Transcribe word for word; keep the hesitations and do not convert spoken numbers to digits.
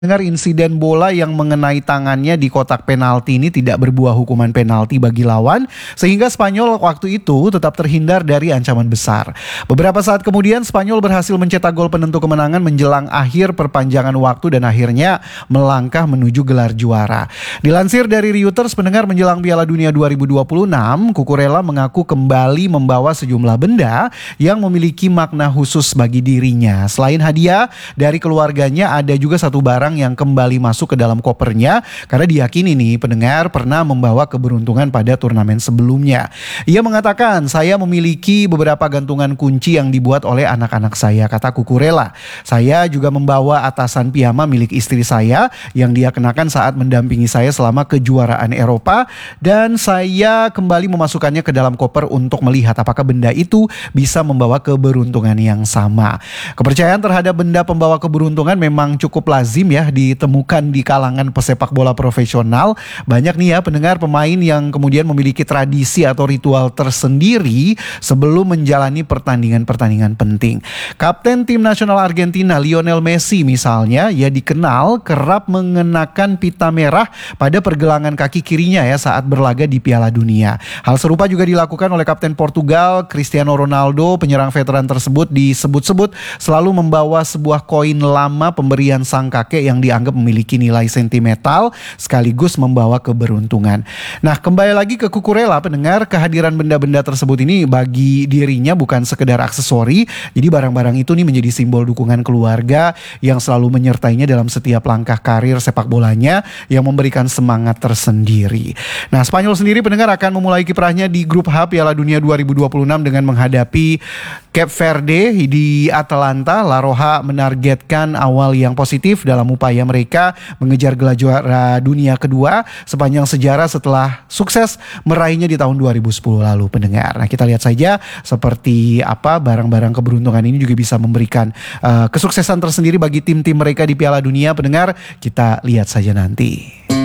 Dengar insiden bola yang mengenai tangannya di kotak penalti ini tidak berbuah hukuman penalti bagi lawan, sehingga Spanyol waktu itu tetap terhindar dari ancaman besar. Beberapa saat kemudian Spanyol berhasil mencetak gol penentu kemenangan menjelang akhir perpanjangan waktu dan akhirnya melangkah menuju gelar juara. Dilansir dari Reuters, pendengar, menjelang Piala Dunia dua ribu dua puluh enam, Cucurella mengaku kembali membawa sejumlah benda yang memiliki makna khusus bagi dirinya. Selain hadiah dari keluarganya, ada juga satu barang yang kembali masuk ke dalam kopernya karena diyakini nih pendengar pernah membawa keberuntungan pada turnamen sebelumnya. Ia mengatakan, "Saya memiliki beberapa gantungan kunci yang dibuat oleh anak-anak saya," kata Cucurella. "Saya juga membawa atasan piyama milik istri saya yang dia kenakan saat mendampingi saya selama kejuaraan Eropa, dan saya kembali memasukkannya ke dalam koper untuk melihat apakah benda itu bisa membawa keberuntungan yang sama." Kepercayaan terhadap benda pembawa keberuntungan memang cukup lazim ya ditemukan di kalangan pesepak bola profesional. Banyak nih ya pendengar pemain yang kemudian memiliki tradisi atau ritual tersendiri sebelum menjalani pertandingan-pertandingan penting. Kapten tim nasional Argentina Lionel Messi misalnya, ia dikenal kerap mengenakan pita merah pada pergelangan kaki kirinya ya saat berlaga di Piala Dunia. Hal serupa juga dilakukan oleh kapten Portugal Cristiano Ronaldo. Penyerang veteran tersebut disebut-sebut selalu membawa sebuah koin lama pemberian sang kakek yang dianggap memiliki nilai sentimental sekaligus membawa keberuntungan. Nah, kembali lagi ke Cucurella pendengar, kehadiran benda-benda tersebut ini bagi dirinya bukan sekedar aksesori. Jadi barang-barang itu nih menjadi simbol dukungan keluarga yang selalu menyertainya dalam setiap langkah karir sepak bolanya yang memberikan semangat tersendiri. Nah, Spanyol sendiri pendengar akan memulai kiprahnya di grup H Piala Dunia dua ribu dua puluh enam dengan menghadapi Cape Verde di Atalanta. La Roja menargetkan awal yang positif dalam upaya mereka mengejar gelar juara dunia kedua sepanjang sejarah setelah sukses meraihnya di tahun dua ribu sepuluh lalu pendengar. Nah, kita lihat saja seperti apa barang-barang keberuntungan ini juga bisa memberikan uh, kesuksesan tersendiri bagi tim-tim mereka di Piala Dunia pendengar. Kita lihat saja nanti.